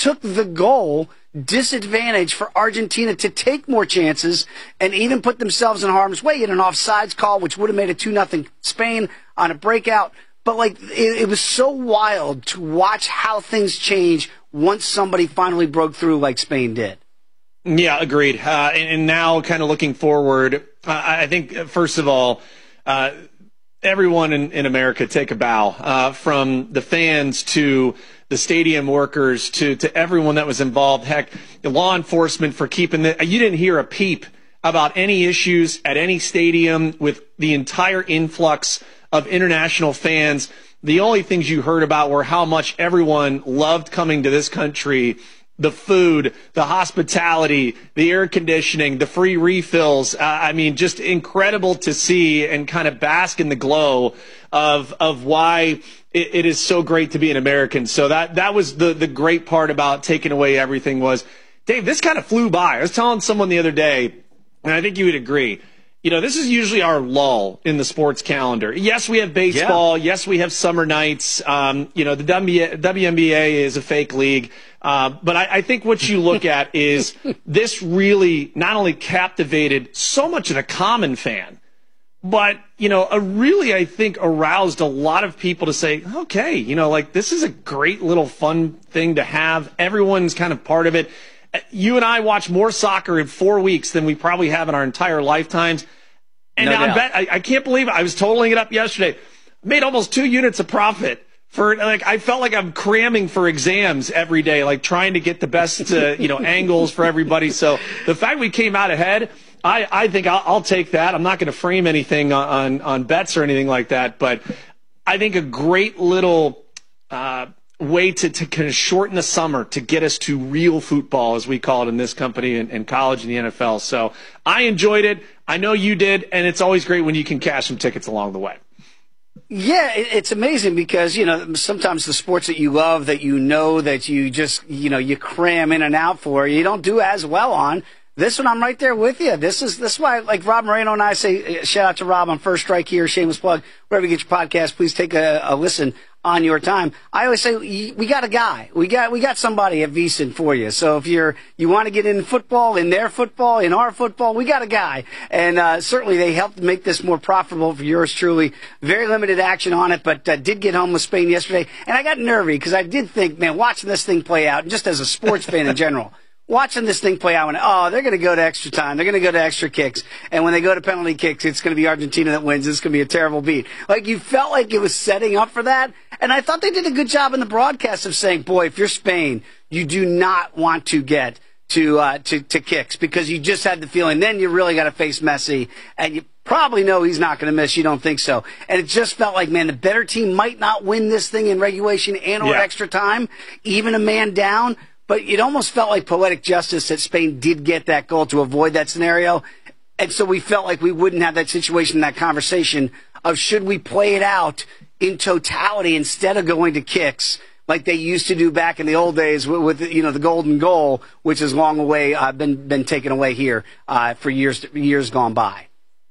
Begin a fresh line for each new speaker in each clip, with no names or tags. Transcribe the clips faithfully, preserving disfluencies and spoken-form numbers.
took the goal disadvantage for Argentina to take more chances and even put themselves in harm's way in an offsides call, which would have made it two nothing Spain on a breakout. But, like, it, it was so wild to watch how things change once somebody finally broke through like Spain did.
Yeah, agreed. Uh, and, and now kind of looking forward, uh, I think, first of all, uh, everyone in, in America take a bow, uh, from the fans to the stadium workers to, to everyone that was involved. Heck, the law enforcement for keeping the, you didn't hear a peep about any issues at any stadium with the entire influx of international fans. The only things you heard about were how much everyone loved coming to this country. The food, the hospitality, the air conditioning, the free refills. Uh, I mean, just incredible to see and kind of bask in the glow of of why it, it is so great to be an American. So that that was the the great part about taking away everything was, Dave, this kind of flew by. I was telling someone the other day, and I think you would agree, you know, this is usually our lull in the sports calendar. Yes, we have baseball. Yeah. Yes, we have summer nights. Um, you know, the W N B A is a fake league. Uh, but I, I think what you look at is this really not only captivated so much of the common fan, but, you know, a really, I think, aroused a lot of people to say, okay, you know, like this is a great little fun thing to have. Everyone's kind of part of it. You and I watch more soccer in four weeks than we probably have in our entire lifetimes. And
no
now I bet I, I can't believe it. I was totaling it up yesterday. Made almost two units of profit. For like, I felt like I'm cramming for exams every day, like trying to get the best, uh, you know, angles for everybody. So the fact we came out ahead, I, I think I'll, I'll take that. I'm not going to frame anything on, on, on bets or anything like that, but I think a great little uh, way to, to kind of shorten the summer to get us to real football, as we call it in this company, and, and college and the N F L. So I enjoyed it. I know you did, and it's always great when you can cash some tickets along the way.
Yeah, it's amazing because, you know, sometimes the sports that you love, that you know, that you just, you know, you cram in and out for, you don't do as well on. This one, I'm right there with you. This is this is why, like Rob Moreno and I say, shout out to Rob on First Strike here, shameless plug. Wherever you get your podcast, please take a, a listen on your time. I always say we got a guy, we got we got somebody at VSiN for you. So if you're you want to get in football, in their football, in our football, we got a guy, and uh, certainly they helped make this more profitable for yours truly. Very limited action on it, but uh, did get home with Spain yesterday, and I got nervy because I did think, man, watching this thing play out, just as a sports fan in general. Watching this thing play out, and oh, they're going to go to extra time. They're going to go to extra kicks. And when they go to penalty kicks, it's going to be Argentina that wins. It's going to be a terrible beat. Like, you felt like it was setting up for that. And I thought they did a good job in the broadcast of saying, boy, if you're Spain, you do not want to get to, uh, to, to kicks because you just had the feeling then you really got to face Messi. And you probably know he's not going to miss. You don't think so. And it just felt like, man, the better team might not win this thing in regulation and or
yeah.
extra time, even a man down. But it almost felt like poetic justice that Spain did get that goal to avoid that scenario. And so we felt like we wouldn't have that situation, that conversation of should we play it out in totality instead of going to kicks like they used to do back in the old days with, with you know, the golden goal, which is long away, uh, been, been taken away here uh, for years, years gone by.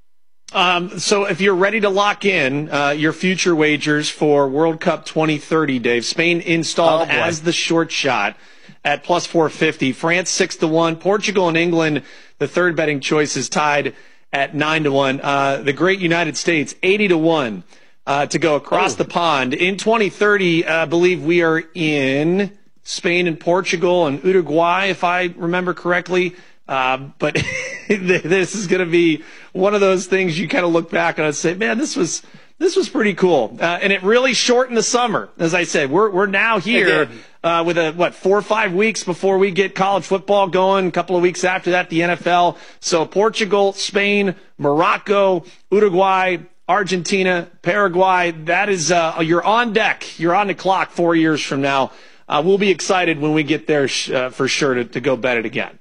Um, so if you're ready to lock in uh, your future wagers for World Cup twenty thirty, Dave, Spain installed
oh,
as the short shot at plus four fifty. France six to one. Portugal and England, the third betting choice, is tied at nine to one. Uh, the great United States, eighty to one uh, to go across oh. the pond. In twenty thirty, uh, I believe we are in Spain and Portugal and Uruguay, if I remember correctly. Uh, but this is going to be one of those things you kind of look back on and say, man, this was this was pretty cool. Uh, and it really shortened the summer. As I said, we're we're now here uh, with a what four or five weeks before we get college football going. A couple of weeks after that, the N F L. So Portugal, Spain, Morocco, Uruguay, Argentina, Paraguay. That is uh, you're on deck. You're on the clock four years from now. Uh, we'll be excited when we get there sh- uh, for sure to, to go bet it again.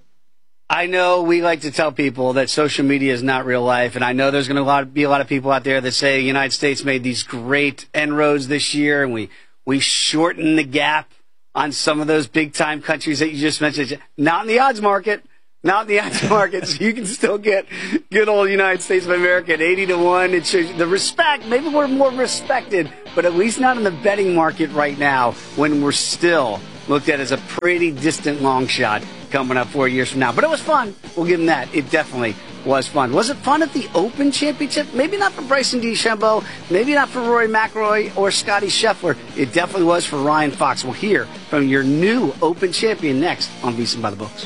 I know we like to tell people that social media is not real life, and I know there's going to be a lot of people out there that say the United States made these great inroads this year, and we, we shortened the gap on some of those big-time countries that you just mentioned. Not in the odds market. Not in the odds market. So you can still get good old United States of America at eighty to one. It shows the respect. Maybe we're more respected, but at least not in the betting market right now when we're still looked at as a pretty distant long shot coming up four years from now. But it was fun. We'll give him that. It definitely was fun. Was it fun at the Open Championship? Maybe not for Bryson DeChambeau, maybe not for Rory McIlroy or Scotty Scheffler. It definitely was for Ryan Fox. We'll hear from your new Open champion next on VSiN by the Books.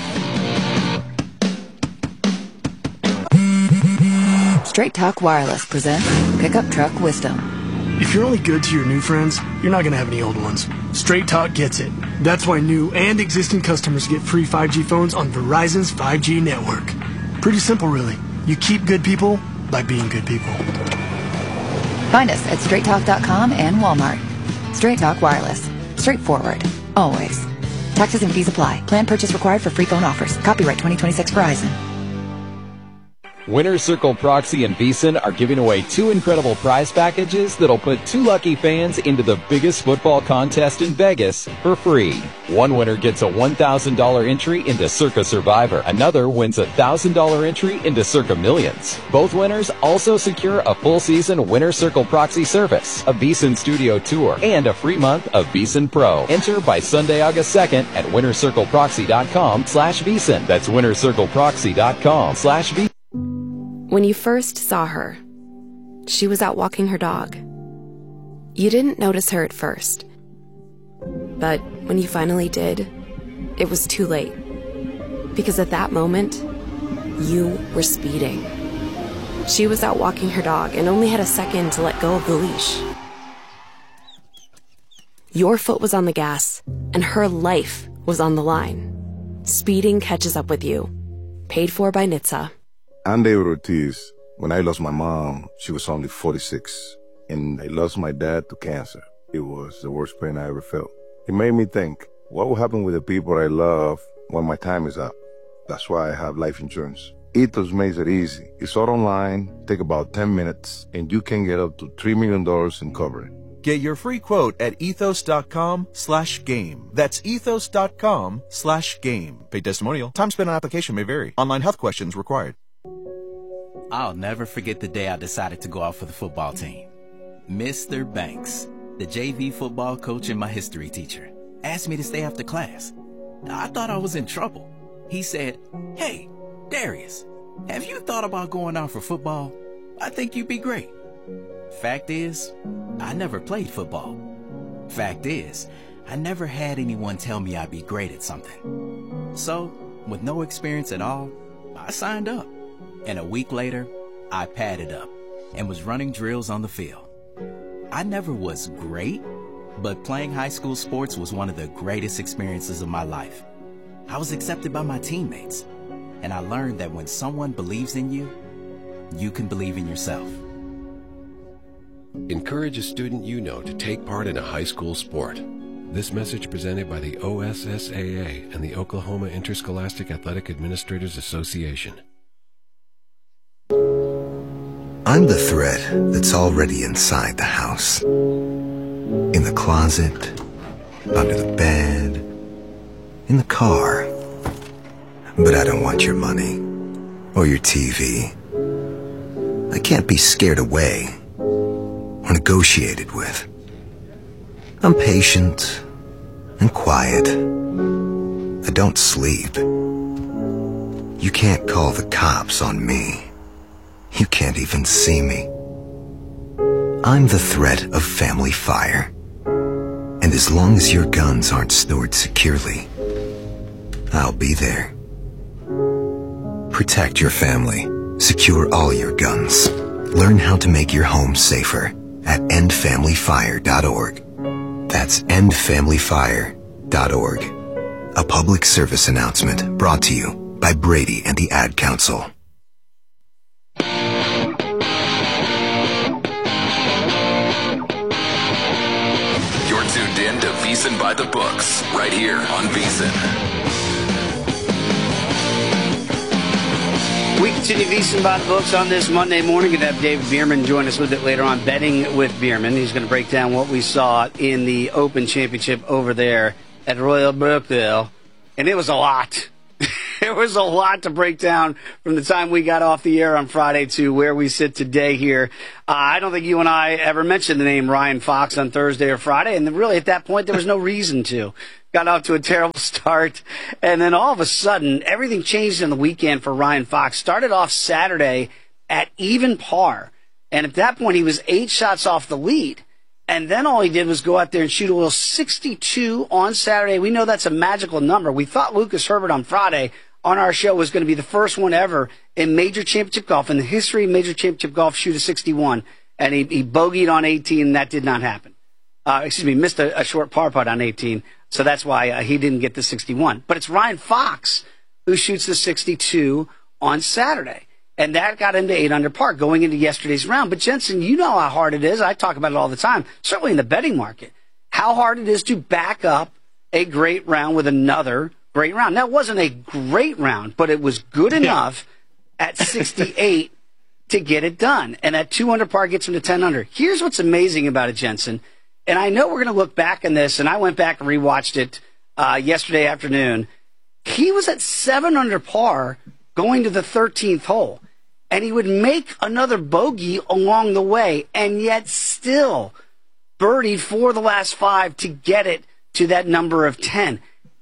Straight Talk Wireless presents Pickup Truck Wisdom.
If you're only good to your new friends, you're not going to have any old ones. Straight Talk gets it. That's why new and existing customers get free five G phones on Verizon's five G network. Pretty simple, really. You keep good people by being good people.
Find us at straight talk dot com and Walmart. Straight Talk Wireless. Straightforward. Always. Taxes and fees apply. Plan purchase required for free phone offers. Copyright twenty twenty-six Verizon.
Winner Circle Proxy and VSiN are giving away two incredible prize packages that'll put two lucky fans into the biggest football contest in Vegas for free. One winner gets a one thousand dollars entry into Circa Survivor. Another wins a one thousand dollars entry into Circa Millions. Both winners also secure a full season Winner Circle Proxy service, a VSiN studio tour, and a free month of VSiN Pro. Enter by Sunday, August second at winner circle proxy dot com slash VSiN. That's winner circle proxy dot com slash VSiN.
When you first saw her, she was out walking her dog. You didn't notice her at first. But when you finally did, it was too late. Because at that moment, you were speeding. She was out walking her dog and only had a second to let go of the leash. Your foot was on the gas, and her life was on the line. Speeding catches up with you. Paid for by N H T S A.
I'm David Ortiz. When I lost my mom, she was only forty-six, and I lost my dad to cancer. It was the worst pain I ever felt. It made me think, what will happen with the people I love when my time is up? That's why I have life insurance. Ethos makes it easy. It's all online, take about ten minutes, and you can get up to three million dollars in coverage.
Get your free quote at ethos.com slash game. That's ethos.com slash game. Paid testimonial. Time spent on application may vary. Online health questions required.
I'll never forget the day I decided to go out for the football team. Mister Banks, the J V football coach and my history teacher, asked me to stay after class. I thought I was in trouble. He said, "Hey, Darius, have you thought about going out for football? I think you'd be great." Fact is, I never played football. Fact is, I never had anyone tell me I'd be great at something. So, with no experience at all, I signed up. And a week later, I padded up and was running drills on the field. I never was great, but playing high school sports was one of the greatest experiences of my life. I was accepted by my teammates, and I learned that when someone believes in you, you can believe in yourself.
Encourage a student you know to take part in a high school sport. This message presented by the O S S A A and the Oklahoma Interscholastic Athletic Administrators Association.
I'm the thread that's already inside the house. In the closet, under the bed, in the car. But I don't want your money or your T V. I can't be scared away or negotiated with. I'm patient and quiet. I don't sleep. You can't call the cops on me. You can't even see me. I'm the threat of family fire. And as long as your guns aren't stored securely, I'll be there. Protect your family. Secure all your guns. Learn how to make your home safer at end family fire dot org. That's end family fire dot org. A public service announcement brought to you by Brady and the Ad Council.
Tuned in to VSiN by the Books, right here on VSiN.
We continue VSiN by the Books on this Monday morning. We're going to have David Bierman join us a little bit later on, Betting with Bierman. He's going to break down what we saw in the Open Championship over there at Royal Brookville. And it was a lot. It was a lot to break down from the time we got off the air on Friday to where we sit today here. Uh, I don't think you and I ever mentioned the name Ryan Fox on Thursday or Friday, and really at that point there was no reason to. got off to a terrible start. And then all of a sudden, everything changed in the weekend for Ryan Fox. Started off Saturday at even par. And at that point, he was eight shots off the lead. And then all he did was go out there and shoot a little sixty-two on Saturday. We know that's a magical number. We thought Lucas Herbert on Friday on our show was going to be the first one ever in major championship golf, in the history of major championship golf, shoot a sixty-one. And he, he bogeyed on eighteen, and that did not happen. Uh, excuse me, missed a, a short par putt on eighteen. So that's why uh, he didn't get the sixty-one. But it's Ryan Fox who shoots the sixty-two on Saturday. And that got him to eight under par going into yesterday's round. But Jensen, you know how hard it is. I talk about it all the time, certainly in the betting market, how hard it is to back up a great round with another great round. Now, it wasn't a great round, but it was good enough yeah. at sixty-eight to get it done. And that two under par gets him to ten under. Here's what's amazing about it, Jensen. And I know we're going to look back on this, and I went back and rewatched it uh, yesterday afternoon. He was at seven under par going to the thirteenth hole, and he would make another bogey along the way, and yet still birdied for the last five to get it to that number of ten.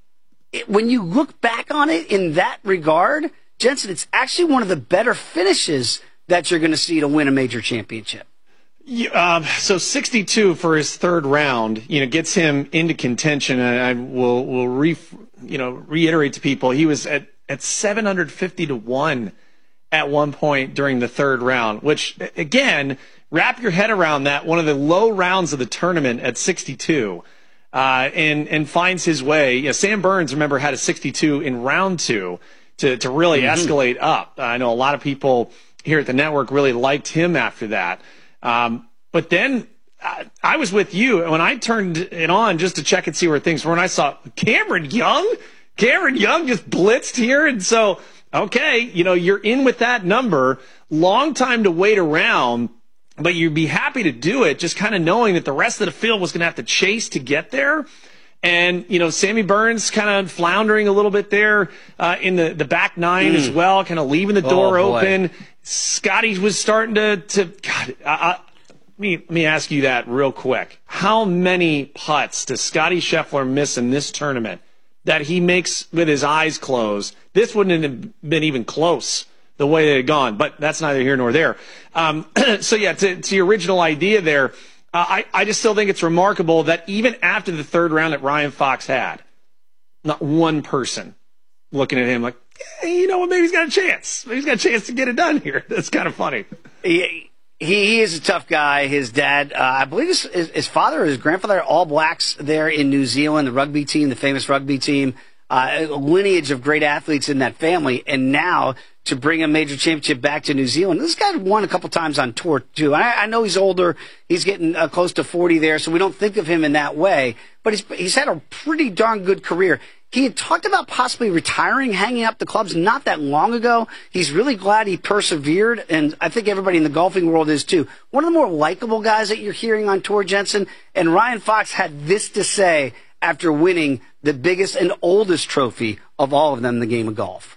It, when you look back on it in that regard, Jensen, it's actually one of the better finishes that you're going to see to win a major championship.
Yeah, um, so sixty-two for his third round, you know, gets him into contention. And I will will re, you know reiterate to people, he was at at seven hundred fifty to one at one point during the third round. Which again, wrap your head around that. One of the low rounds of the tournament at sixty-two, uh, and and finds his way. You know, Sam Burns, remember, had a sixty-two in round two to to really mm-hmm. escalate up. I know a lot of people here at the network really liked him after that. Um, but then I, I was with you when I turned it on just to check and see where things were, and I saw Cameron Young. Cameron Young just blitzed here, and so, okay, you know, you're in with that number. Long time to wait around, but you'd be happy to do it, just kind of knowing that the rest of the field was going to have to chase to get there. And, you know, Sammy Burns kind of floundering a little bit there uh, in the, the back nine mm. as well, kind of leaving the door oh, open. Scotty was starting to, to God, I, I, let, me, let me ask you that real quick. How many putts does Scotty Scheffler miss in this tournament that he makes with his eyes closed? This wouldn't have been even close the way it had gone, but that's neither here nor there. Um, so, yeah, to, to your original idea there, Uh, I, I just still think it's remarkable that even after the third round that Ryan Fox had, not one person looking at him like, hey, you know what, maybe he's got a chance. Maybe he's got a chance to get it done here. That's kind of funny.
He, he, he is a tough guy. His dad, uh, I believe his, his father or his grandfather are All Blacks there in New Zealand, the rugby team, the famous rugby team, uh, a lineage of great athletes in that family. And now to bring a major championship back to New Zealand. This guy won a couple times on tour, too. I, I know he's older. He's getting uh, close to forty there, so we don't think of him in that way. But he's, he's had a pretty darn good career. He had talked about possibly retiring, hanging up the clubs not that long ago. He's really glad he persevered, and I think everybody in the golfing world is, too. One of the more likable guys that you're hearing on tour, Jensen, and Ryan Fox had this to say after winning the biggest and oldest trophy of all of them in the game of golf.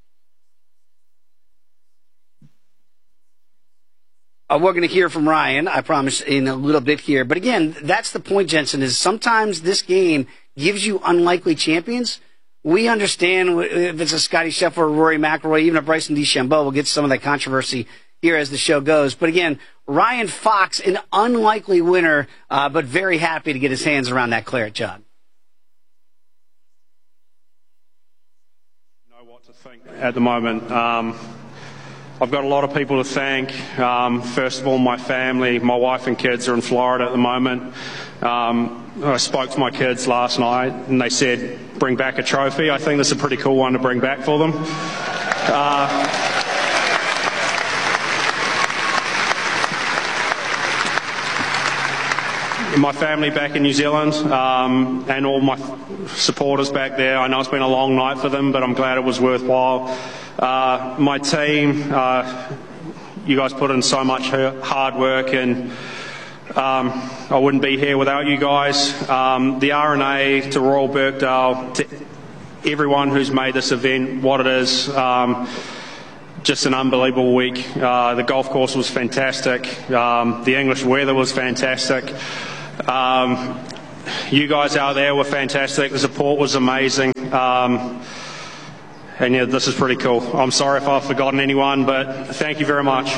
Uh, we're going to hear from Ryan, I promise, in a little bit here. But again, that's the point, Jensen, is sometimes this game gives you unlikely champions. We understand if it's a Scotty Scheffler or Rory McIlroy, even a Bryson DeChambeau, we'll get some of that controversy here as the show goes. But again, Ryan Fox, an unlikely winner, uh, but very happy to get his hands around that claret jug.
Know what to think at the moment. Um, I've got a lot of people to thank. Um, first of all, my family, my wife and kids are in Florida at the moment. Um, I spoke to my kids last night and they said, bring back a trophy. I think this is a pretty cool one to bring back for them. Uh, my family back in New Zealand um, and all my supporters back there. I know it's been a long night for them, but I'm glad it was worthwhile. Uh, my team, uh, you guys put in so much hard work, and um, I wouldn't be here without you guys. Um, the R N A, to Royal Birkdale, to everyone who's made this event what it is. Um, just an unbelievable week. Uh, the golf course was fantastic. Um, the English weather was fantastic. Um, you guys out there were fantastic. The support was amazing. Um, and yeah, this is pretty cool. I'm sorry if I've forgotten anyone, but thank you very much.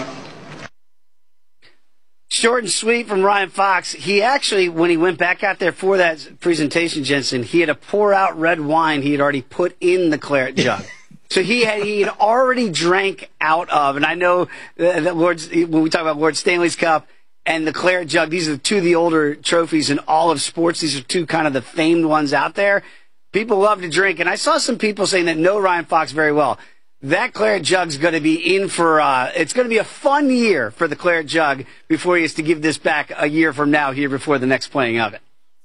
Short and sweet from Ryan Fox. He actually, when he went back out there for that presentation, Jensen, he had to pour out red wine he had already put in the claret jug. So he had he had already drank out of, and I know that Lord's, when we talk about Lord Stanley's Cup and the claret jug, these are two of the older trophies in all of sports. These are two kind of the famed ones out there. People love to drink, and I saw some people saying that know Ryan Fox very well. That claret jug's going to be in for, uh, it's going to be a fun year for the claret jug before he has to give this back a year from now here before the next playing of it.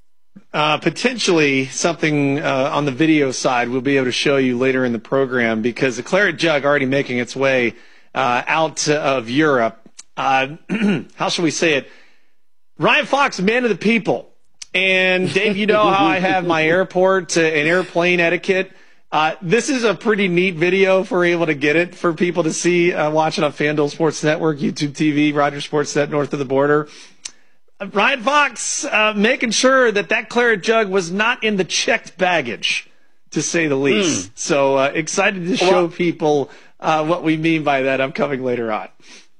Uh, potentially something uh, on the video side we'll be able to show you later in the program, because the claret jug already making its way uh, out of Europe. Uh, how shall we say it? Ryan Fox, man of the people. And Dave, you know how I have my airport uh, and airplane etiquette. Uh, this is a pretty neat video if we're able to get it for people to see, uh, watching on FanDuel Sports Network, YouTube T V, Rogers Sportsnet north of the border. Uh, Ryan Fox uh, making sure that that claret jug was not in the checked baggage, to say the least. Mm. So uh, excited to show well, people uh, what we mean by that upcoming later on.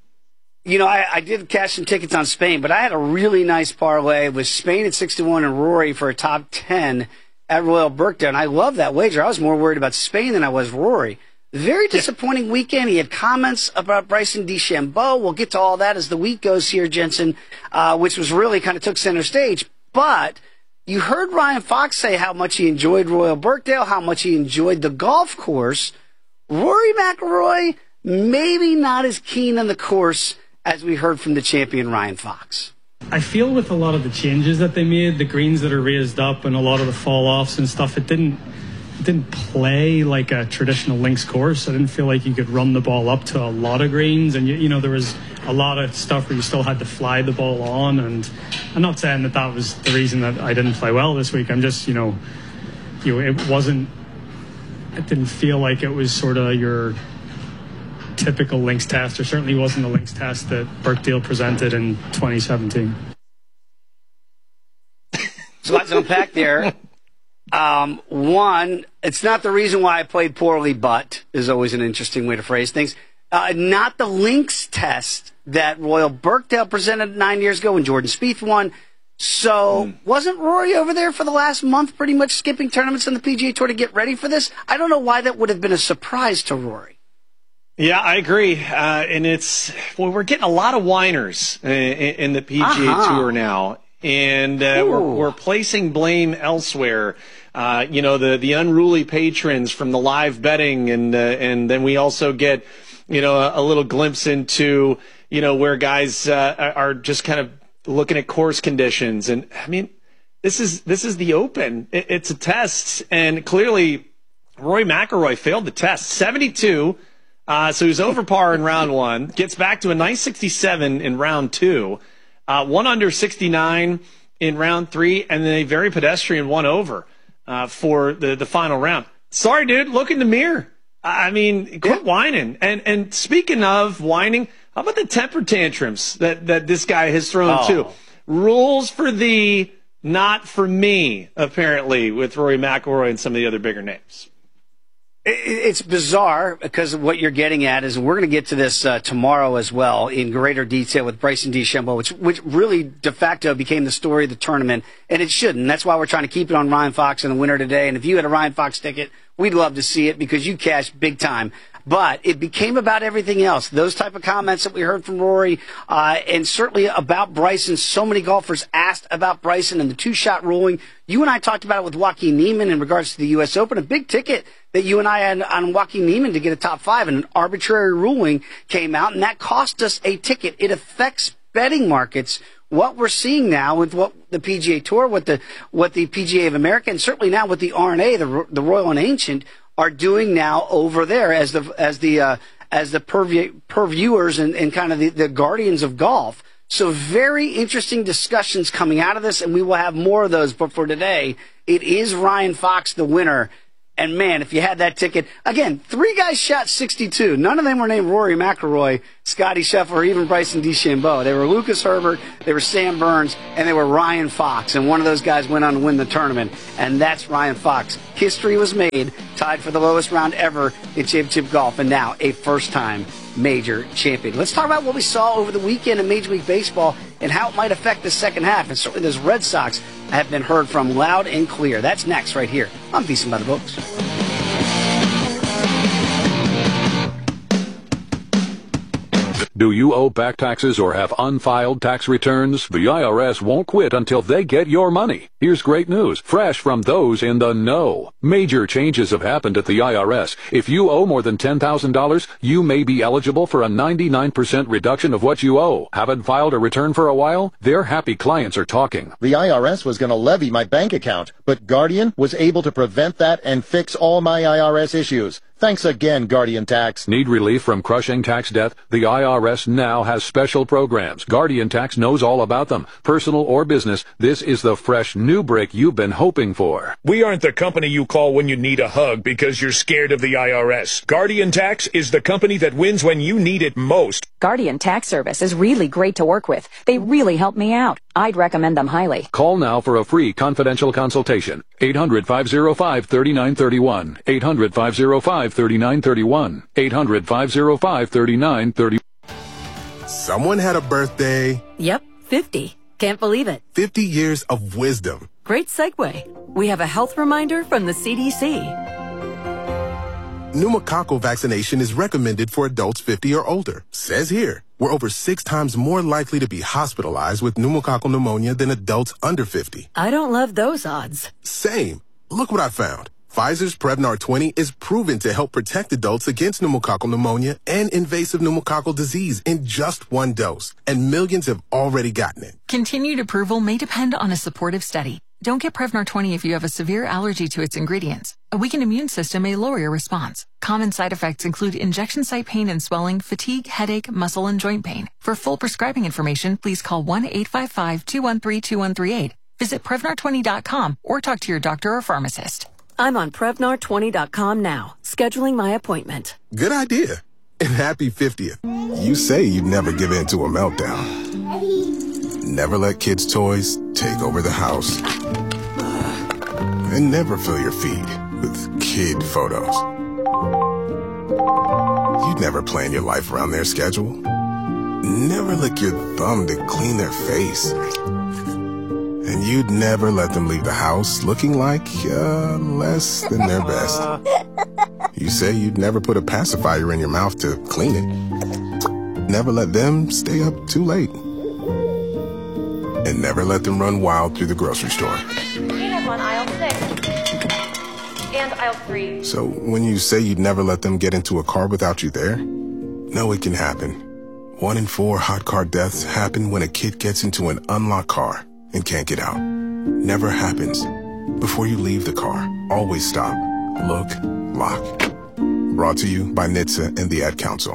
You know, I, I did cash some tickets on Spain, but I had a really nice parlay with Spain at six to one and Rory for a top ten at Royal Birkdale, and I love that wager. I was more worried about Spain than I was Rory. Very disappointing yeah. weekend. He had comments about Bryson DeChambeau. We'll get to all that as the week goes here, Jensen, uh, which was really kind of took center stage. But you heard Ryan Fox say how much he enjoyed Royal Birkdale, how much he enjoyed the golf course. Rory McIlroy, maybe not as keen on the course as we heard from the champion Ryan Fox.
I feel with a lot of the changes that they made, the greens that are raised up and a lot of the fall-offs and stuff, it didn't it didn't play like a traditional links course. I didn't feel like you could run the ball up to a lot of greens, and you, you know there was a lot of stuff where you still had to fly the ball on. And I'm not saying that that was the reason that I didn't play well this week. I'm just, you know, you know it wasn't, it didn't feel like it was sort of your typical links test, or certainly wasn't the links test that Birkdale presented in twenty seventeen.
So let's unpack there. Um, one, it's not the reason why I played poorly, but is always an interesting way to phrase things. Uh, not the links test that Royal Birkdale presented nine years ago when Jordan Spieth won. So mm. wasn't Rory over there for the last month pretty much skipping tournaments on the P G A Tour to get ready for this? I don't know why that would have been a surprise to Rory.
Yeah, I agree. Uh, and it's, well, we're getting a lot of whiners in, in the P G A uh-huh. Tour now. And uh, we're, we're placing blame elsewhere. Uh, you know, the, the unruly patrons from the live betting. And, uh, and then we also get, you know, a, a little glimpse into, you know, where guys uh, are just kind of looking at course conditions. And, I mean, this is this is the Open. It, it's a test. And clearly, Rory McIlroy failed the test. seventy-two. Uh, so he was over par in round one, gets back to a nice sixty-seven in round two, uh, one under sixty-nine in round three, and then a very pedestrian one over uh, for the, the final round. Sorry, dude, look in the mirror. I mean, quit whining. And and speaking of whining, how about the temper tantrums that, that this guy has thrown oh. too? Rules for thee, not for me, apparently, with Rory McIlroy and some of the other bigger names.
It's bizarre because what you're getting at is, we're going to get to this uh, tomorrow as well in greater detail with Bryson DeChambeau, which which really de facto became the story of the tournament, and it shouldn't. That's why we're trying to keep it on Ryan Fox and the winner today. And if you had a Ryan Fox ticket, we'd love to see it because you cashed big time. But it became about everything else. Those type of comments that we heard from Rory, uh, and certainly about Bryson. So many golfers asked about Bryson and the two-shot ruling. You and I talked about it with Joaquin Niemann in regards to the U S Open, a big ticket that you and I had on Joaquin Niemann to get a top five, and an arbitrary ruling came out, and that cost us a ticket. It affects betting markets. What we're seeing now with what the P G A Tour, what the what the P G A of America, and certainly now with the R N A, the the Royal and Ancient, are doing now over there as the as the uh, as the purview, purviewers and, and kind of the, the guardians of golf. So very interesting discussions coming out of this, and we will have more of those. But for today, it is Ryan Fox the winner. And man, if you had that ticket, again, three guys shot sixty-two. None of them were named Rory McIlroy, Scotty Scheffler, or even Bryson DeChambeau. They were Lucas Herbert, they were Sam Burns, and they were Ryan Fox. And one of those guys went on to win the tournament, and that's Ryan Fox. History was made, tied for the lowest round ever in championship golf, and now a first-time major champion. Let's talk about what we saw over the weekend in Major League Baseball and how it might affect the second half. And certainly those Red Sox have been heard from loud and clear. That's next right here on VSiN by the Books.
Do you owe back taxes or have unfiled tax returns? The I R S won't quit until they get your money. Here's great news, fresh from those in the know. Major changes have happened at the I R S. If you owe more than ten thousand dollars, you may be eligible for a ninety-nine percent reduction of what you owe. Haven't filed a return for a while? Their happy clients are talking.
The I R S was going to levy my bank account, but Guardian was able to prevent that and fix all my I R S issues. Thanks again, Guardian Tax.
Need relief from crushing tax debt? The I R S now has special programs. Guardian Tax knows all about them. Personal or business, this is the fresh new break you've been hoping for.
We aren't the company you call when you need a hug because you're scared of the I R S. Guardian Tax is the company that wins when you need it most.
Guardian Tax Service is really great to work with. They really help me out. I'd recommend them highly.
Call now for a free confidential consultation. eight hundred, five oh five, three nine three one. eight hundred, five oh five, three nine three one. eight hundred, five oh five, three nine three one.
Someone had a birthday.
Yep, fifty. Can't believe it.
fifty years of wisdom.
Great segue. We have a health reminder from the C D C.
Pneumococcal vaccination is recommended for adults fifty or older. Says here, we're over six times more likely to be hospitalized with pneumococcal pneumonia than adults under fifty.
I don't love those odds.
Same. Look what I found. Pfizer's Prevnar twenty is proven to help protect adults against pneumococcal pneumonia and invasive pneumococcal disease in just one dose. And millions have already gotten it.
Continued approval may depend on a supportive study. Don't get Prevnar twenty if you have a severe allergy to its ingredients. A weakened immune system may lower your response. Common side effects include injection site pain and swelling, fatigue, headache, muscle, and joint pain. For full prescribing information, please call one eight five five, two one three, two one three eight. Visit Prevnar twenty dot com or talk to your doctor or pharmacist.
I'm on Prevnar twenty dot com now, scheduling my appointment.
Good idea. And happy fiftieth. You say you'd never give in to a meltdown. Never let kids' toys take over the house. And never fill your feed with kid photos. You'd never plan your life around their schedule. Never lick your thumb to clean their face. And you'd never let them leave the house looking like uh, less than their best. You say you'd never put a pacifier in your mouth to clean it. Never let them stay up too late. And never let them run wild through the grocery store.
We have on aisle six and aisle three.
So when you say you'd never let them get into a car without you there, no, it can happen. One in four hot car deaths happen when a kid gets into an unlocked car and can't get out. Never happens. Before you leave the car, always stop, look, lock. Brought to you by N H T S A and the Ad Council.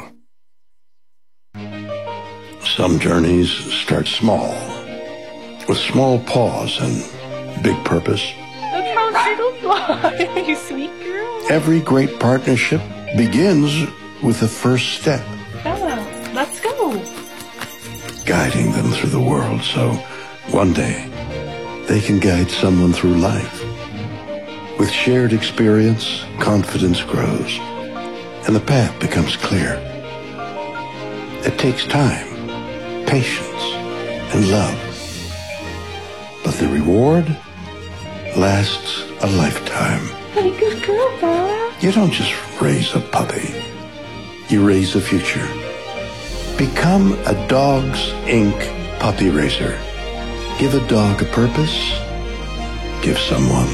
Some journeys start small, with small pause and big purpose.
That's how Skittles fly. You sweet girl.
Every great partnership begins with the first step.
Bella, let's go.
Guiding them through the world so one day they can guide someone through life. With shared experience, confidence grows, and the path becomes clear. It takes time, patience, and love. But the reward lasts a lifetime.
Hey, good girl, Bella.
You don't just raise a puppy. You raise a future. Become a Dogs Incorporated puppy raiser. Give a dog a purpose. Give someone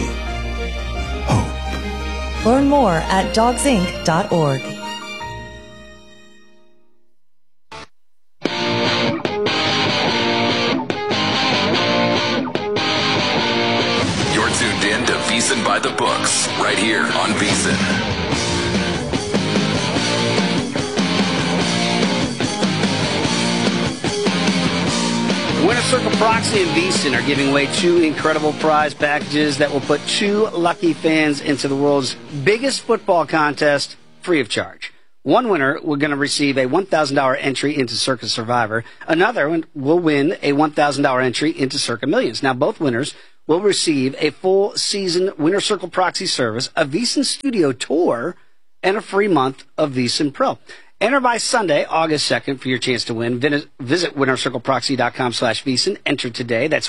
hope.
Learn more at dogs inc dot org.
VSiN by the Books, right here on VSiN.
Winner Circle Proxy and VSiN are giving away two incredible prize packages that will put two lucky fans into the world's biggest football contest free of charge. One winner we're going to receive a one thousand dollars entry into Circa Survivor. Another one will win a one thousand dollars entry into Circa Millions. Now, both winners will receive a full season Winner Circle Proxy service, a VSiN Studio tour, and a free month of VSiN Pro. Enter by Sunday, August second, for your chance to win. Visit winnercircleproxy.com slash VSiN. Enter today. That's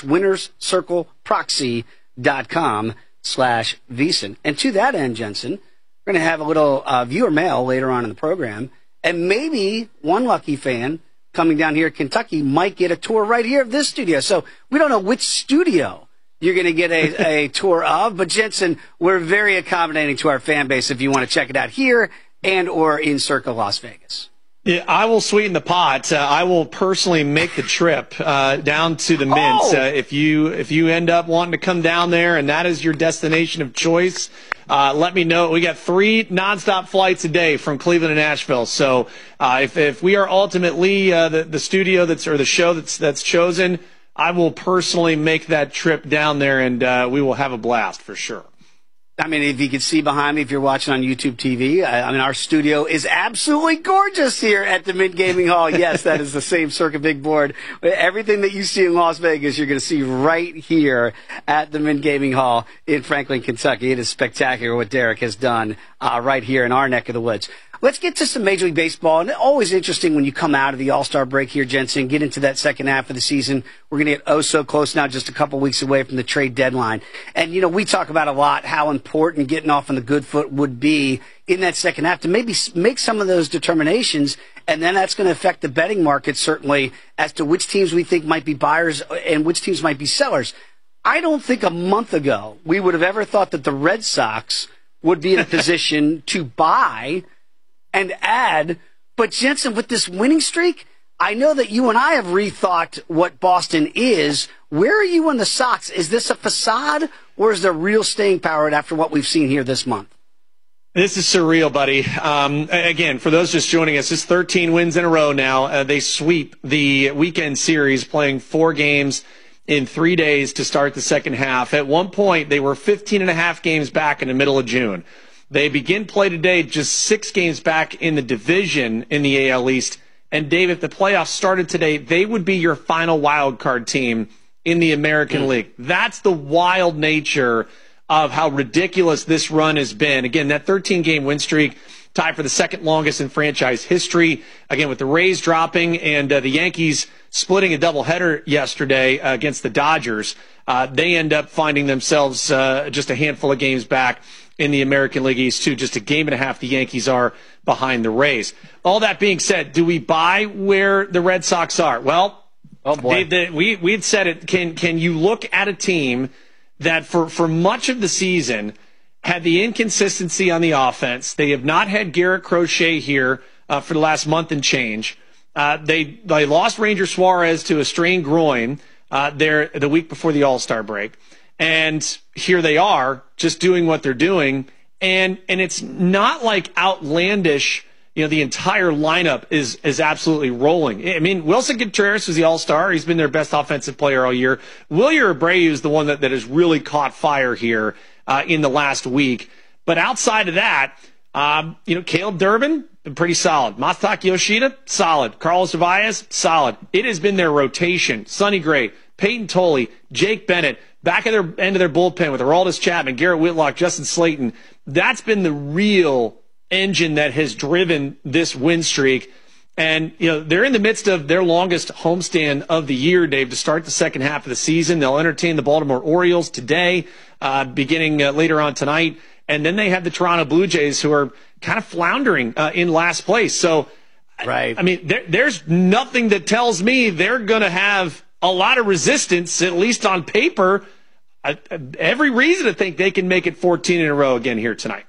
winnercircleproxy.com slash VSiN. And to that end, Jensen, we're going to have a little uh, viewer mail later on in the program. And maybe one lucky fan coming down here in Kentucky might get a tour right here of this studio. So we don't know which studio you're going to get a, a tour of. But, Jensen, we're very accommodating to our fan base if you want to check it out here and or in Circa Las Vegas.
Yeah, I will sweeten the pot. Uh, I will personally make the trip uh, down to the Mints.
Oh.
Uh, if you if you end up wanting to come down there and that is your destination of choice, uh, let me know. We got three nonstop flights a day from Cleveland to Nashville. So uh, if if we are ultimately uh, the the studio that's or the show that's that's chosen, I will personally make that trip down there, and uh, we will have a blast for sure.
I mean, if you can see behind me, if you're watching on YouTube T V, I, I mean, our studio is absolutely gorgeous here at the Mint Gaming Hall. Yes, that is the same Circa big board. Everything that you see in Las Vegas, you're going to see right here at the Mint Gaming Hall in Franklin, Kentucky. It is spectacular what Derek has done uh, right here in our neck of the woods. Let's get to some Major League Baseball. And always interesting when you come out of the All-Star break here, Jensen, get into that second half of the season. We're going to get oh so close now, just a couple weeks away from the trade deadline. And, you know, we talk about a lot how important getting off on the good foot would be in that second half to maybe make some of those determinations. And then that's going to affect the betting market, certainly, as to which teams we think might be buyers and which teams might be sellers. I don't think a month ago we would have ever thought that the Red Sox would be in a position to buy and add. But, Jensen, with this winning streak, I know that you and I have rethought what Boston is. Where are you on the Sox? Is this a facade, or is there real staying power after what we've seen here this month?
This is surreal, buddy. Um, again, for those just joining us, it's thirteen wins in a row now. Uh, they sweep the weekend series, playing four games in three days to start the second half. At one point, they were fifteen and a half games back in the middle of June. They begin play today just six games back in the division in the A L East. And, Dave, if the playoffs started today, they would be your final wild card team in the American mm. League. That's the wild nature of how ridiculous this run has been. Again, that thirteen-game win streak, tied for the second longest in franchise history. Again, with the Rays dropping and uh, the Yankees splitting a doubleheader yesterday uh, against the Dodgers, uh, they end up finding themselves uh, just a handful of games back in the American League East, too. Just a game and a half the Yankees are behind the Rays. All that being said, do we buy where the Red Sox are? Well,
oh boy.
Dave, the, we we had said it. Can can you look at a team that for, for much of the season had the inconsistency on the offense? They have not had Garrett Crochet here uh, for the last month and change. Uh, they they lost Ranger Suarez to a strained groin uh, there the week before the All-Star break. And here they are, just doing what they're doing. And and it's not like outlandish, you know, the entire lineup is is absolutely rolling. I mean, Wilson Contreras was the all-star. He's been their best offensive player all year. Wilyer Abreu is the one that, that has really caught fire here uh, in the last week. But outside of that, um, you know, Caleb Durbin, been pretty solid. Masataka Yoshida, solid. Carlos Zavaez, solid. It has been their rotation. Sonny Gray, Peyton Tolley, Jake Bennett, back at their end of their bullpen with Aroldis Chapman, Garrett Whitlock, Justin Slayton. That's been the real engine that has driven this win streak. And, you know, they're in the midst of their longest homestand of the year, Dave, to start the second half of the season. They'll entertain the Baltimore Orioles today, uh, beginning uh, later on tonight. And then they have the Toronto Blue Jays, who are kind of floundering uh, in last place. So,
right.
I, I mean, there, there's nothing that tells me they're going to have a lot of resistance, at least on paper. I, every reason to think they can make it fourteen in a row again here tonight.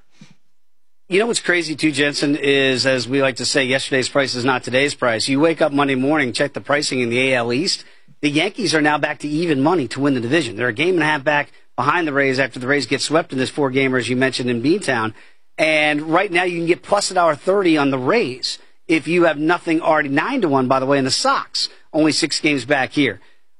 You know what's crazy, too, Jensen, is, as we like to say, yesterday's price is not today's price. You wake up Monday morning, check the pricing in the A L East. The Yankees are now back to even money to win the division. They're a game and a half back behind the Rays after the Rays get swept in this four-gamer, as you mentioned, in Beantown. And right now you can get plus one dollar thirty on the Rays if you have nothing already. nine to one, by the way, in the Sox. Only six games back here.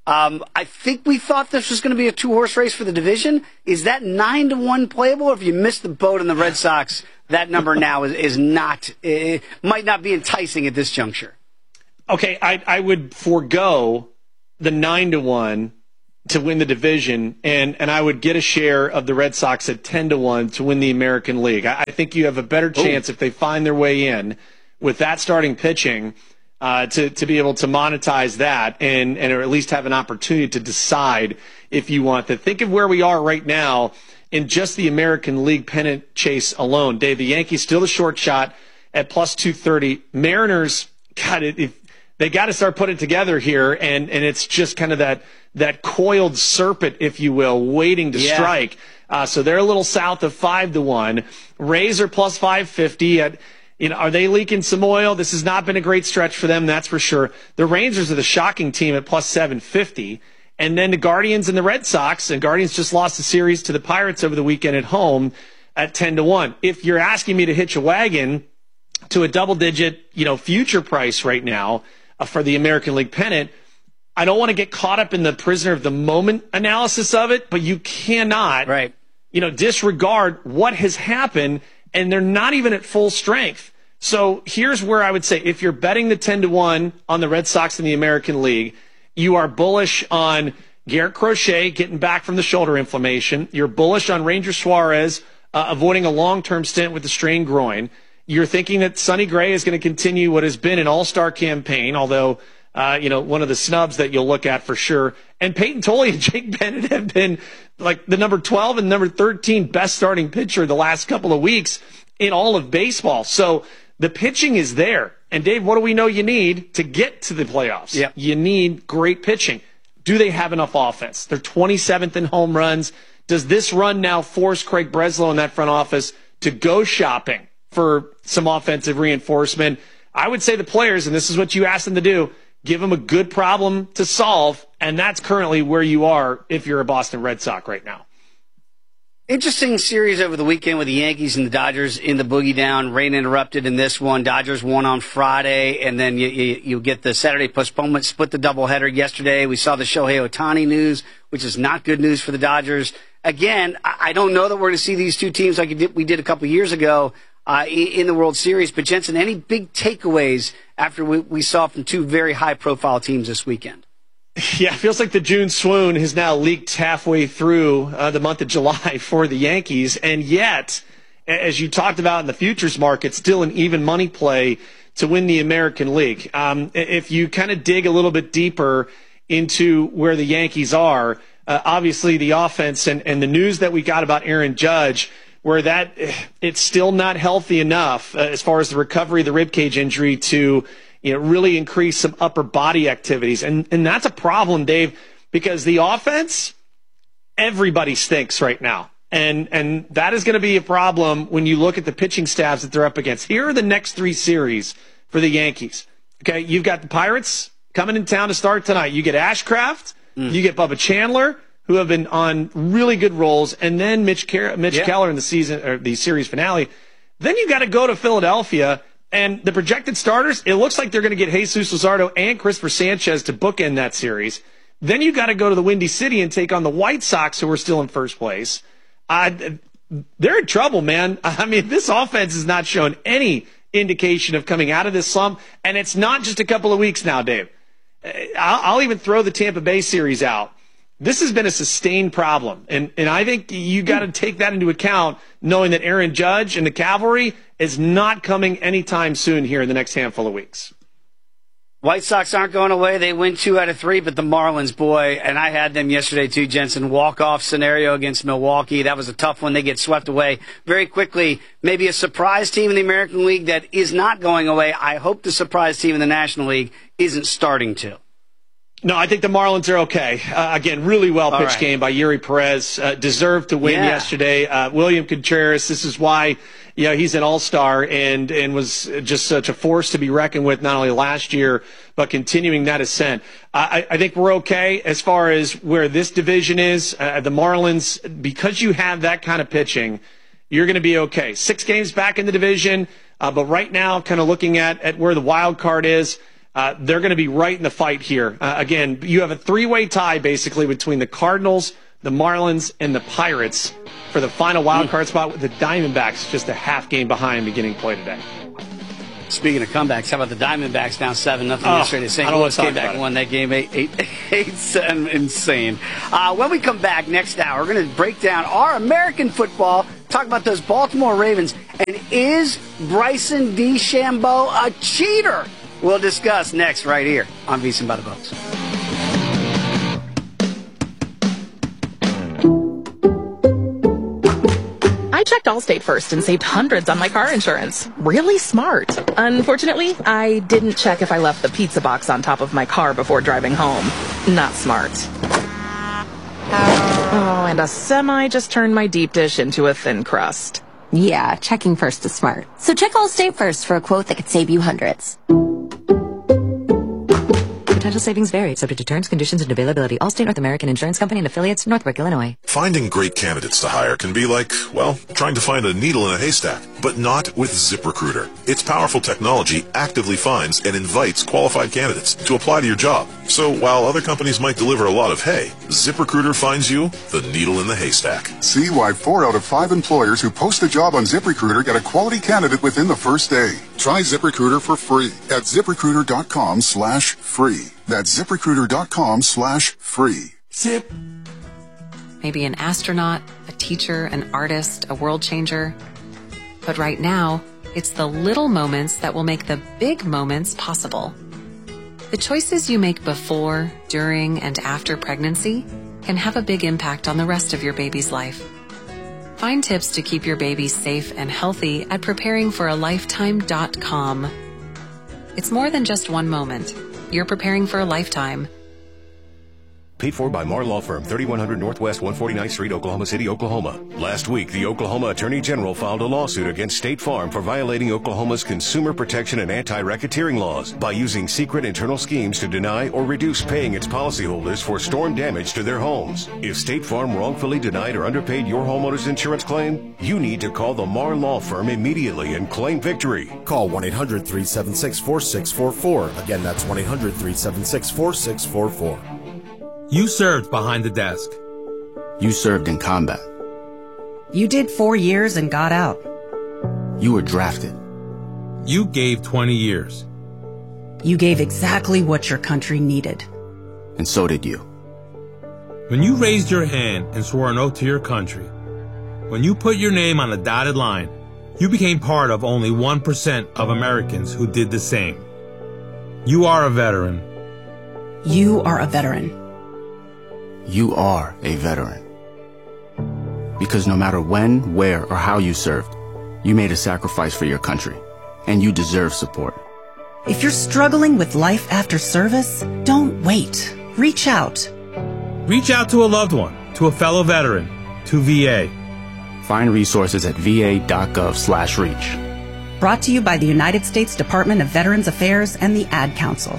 Um, I think we thought this was going to be a two-horse race for the division. Is that nine to one playable, or if you missed the boat on the Red Sox, that number now is, is not, it might not be enticing at this juncture?
Okay, I, I would forego the nine to one to win the division, and, and I would get a share of the Red Sox at ten to one to win the American League. I, I think you have a better chance Ooh. if they find their way in with that starting pitching uh, to, to be able to monetize that and, and or at least have an opportunity to decide if you want that. Think of where we are right now in just the American League pennant chase alone. Dave, the Yankees still the short shot at plus two thirty. Mariners, God, it, it, they got to start putting it together here, and, and it's just kind of that that coiled serpent, if you will, waiting to yeah. strike. Uh, so they're a little south of five to one. Rays are plus five fifty. At, you know, are they leaking some oil? This has not been a great stretch for them, that's for sure. The Rangers are the shocking team at plus seven fifty. And then the Guardians and the Red Sox, and Guardians just lost the series to the Pirates over the weekend at home at ten to one. If you're asking me to hitch a wagon to a double-digit, you know, future price right now uh, for the American League pennant, I don't want to get caught up in the prisoner of the moment analysis of it, but you cannot,
right.
you know, disregard what has happened, and they're not even at full strength. So here's where I would say, if you're betting the ten to one on the Red Sox in the American League, you are bullish on Garrett Crochet getting back from the shoulder inflammation. You're bullish on Ranger Suarez uh, avoiding a long-term stint with the strained groin. You're thinking that Sonny Gray is going to continue what has been an all-star campaign, although, uh, you know, one of the snubs that you'll look at for sure. And Peyton Tolley and Jake Bennett have been like the number twelve and number thirteen best starting pitcher the last couple of weeks in all of baseball. So the pitching is there. And, Dave, what do we know you need to get to the playoffs?
Yep.
You need great pitching. Do they have enough offense? They're twenty-seventh in home runs. Does this run now force Craig Breslow in that front office to go shopping for some offensive reinforcement? I would say the players, and this is what you asked them to do, give them a good problem to solve, and that's currently where you are if you're a Boston Red Sox right now.
Interesting series over the weekend with the Yankees and the Dodgers in the boogie down. Rain interrupted in this one. Dodgers won on Friday, and then you, you, you get the Saturday postponement, split the doubleheader yesterday. We saw the Shohei Ohtani news, which is not good news for the Dodgers. Again, I don't know that we're going to see these two teams like we did a couple years ago uh, in the World Series. But, Jensen, any big takeaways after we, we saw from two very high-profile teams this weekend?
Yeah, it feels like the June swoon has now leaked halfway through uh, the month of July for the Yankees. And yet, as you talked about in the futures market, still an even money play to win the American League. Um, if you kind of dig a little bit deeper into where the Yankees are, uh, obviously the offense and, and the news that we got about Aaron Judge, where that it's still not healthy enough uh, as far as the recovery of the ribcage injury to you know, really increase some upper body activities. And and that's a problem, Dave, because the offense, everybody stinks right now. And and that is going to be a problem when you look at the pitching staffs that they're up against. Here are the next three series for the Yankees. Okay, you've got the Pirates coming in town to start tonight. You get Ashcraft, mm. you get Bubba Chandler, who have been on really good roles, and then Mitch Car- Mitch yeah. Keller in the season or the series finale. Then you got to go to Philadelphia. And the projected starters, it looks like they're going to get Jesus Luzardo and Christopher Sanchez to bookend that series. Then you got to go to the Windy City and take on the White Sox, who are still in first place. Uh, they're in trouble, man. I mean, this offense has not shown any indication of coming out of this slump, and it's not just a couple of weeks now, Dave. I'll, I'll even throw the Tampa Bay series out. This has been a sustained problem, and, and I think you got to take that into account, knowing that Aaron Judge and the Cavalry is not coming anytime soon here in the next handful of weeks.
White Sox aren't going away. They win two out of three, but the Marlins, boy, and I had them yesterday too, Jensen, walk-off scenario against Milwaukee. That was a tough one. They get swept away very quickly. Maybe a surprise team in the American League that is not going away. I hope the surprise team in the National League isn't starting to.
No, I think the Marlins are okay. Uh, again, really well-pitched right. game by Yuri Perez. Uh, deserved to win yeah. yesterday. Uh, William Contreras, this is why you know, he's an all-star and, and was just such a force to be reckoned with not only last year, but continuing that ascent. I, I think we're okay as far as where this division is. Uh, the Marlins, because you have that kind of pitching, you're going to be okay. Six games back in the division, uh, but right now kind of looking at, at where the wild card is, Uh, they're going to be right in the fight here. Uh, again, you have a three-way tie basically between the Cardinals, the Marlins, and the Pirates for the final wild card spot, with the Diamondbacks just a half game behind beginning play today.
Speaking of comebacks, how about the Diamondbacks down seven nothing
Oh,
yesterday? Saint
I don't
Louis
wanna
came
talk
back
about
and
it.
won that game eight eight eight seven. Insane. Uh, when we come back next hour, we're going to break down our American football, talk about those Baltimore Ravens, and is Bryson DeChambeau a cheater? We'll discuss next right here on VSiN by the Books.
I checked Allstate first and saved hundreds on my car insurance. Really smart. Unfortunately, I didn't check if I left the pizza box on top of my car before driving home. Not smart. Oh, and a semi just turned my deep dish into a thin crust.
Yeah, checking first is smart. So check Allstate first for a quote that could save you hundreds.
Potential savings vary, subject to terms, conditions, and availability. Allstate North American Insurance Company and affiliates, Northbrook, Illinois.
Finding great candidates to hire can be like, well, trying to find a needle in a haystack, but not with ZipRecruiter. Its powerful technology actively finds and invites qualified candidates to apply to your job. So while other companies might deliver a lot of hay, ZipRecruiter finds you the needle in the haystack.
See why four out of five employers who post a job on ZipRecruiter get a quality candidate within the first day. Try ZipRecruiter for free at ZipRecruiter.com slash free. That's ZipRecruiter.com slash free.
Zip. Maybe an astronaut, a teacher, an artist, a world changer. But right now, it's the little moments that will make the big moments possible. The choices you make before, during, and after pregnancy can have a big impact on the rest of your baby's life. Find tips to keep your baby safe and healthy at preparing for a lifetime dot com. It's more than just one moment. You're preparing for a lifetime.
Paid for by Marr Law Firm, thirty-one hundred Northwest one forty-ninth Street, Oklahoma City, Oklahoma. Last week, the Oklahoma Attorney General filed a lawsuit against State Farm for violating Oklahoma's consumer protection and anti-racketeering laws by using secret internal schemes to deny or reduce paying its policyholders for storm damage to their homes. If State Farm wrongfully denied or underpaid your homeowner's insurance claim, you need to call the Marr Law Firm immediately and claim victory.
Call one eight hundred three seven six four six four four. Again, that's one eight hundred three seven six four six four four.
You served behind the desk.
You served in combat.
You did four years and got out.
You were drafted.
You gave twenty years.
You gave exactly what your country needed.
And so did you.
When you raised your hand and swore an oath to your country, when you put your name on a dotted line, you became part of only one percent of Americans who did the same. You are a veteran.
You are a veteran.
You are a veteran. Because no matter when, where, or how you served, you made a sacrifice for your country, and you deserve support.
If you're struggling with life after service, don't wait. Reach out.
Reach out to a loved one, to a fellow veteran, to V A.
Find resources at va.gov slash reach.
Brought to you by the United States Department of Veterans Affairs and the Ad Council.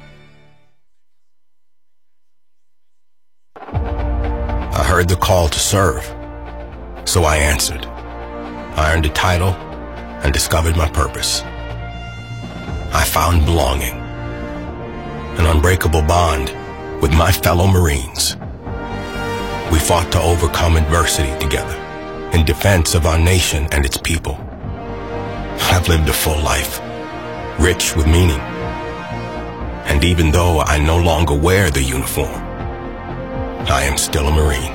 I heard the call to serve, so I answered. I earned a title and discovered my purpose. I found belonging, an unbreakable bond with my fellow Marines. We fought to overcome adversity together in defense of our nation and its people. I've lived a full life, rich with meaning. And even though I no longer wear the uniform, I am still a Marine.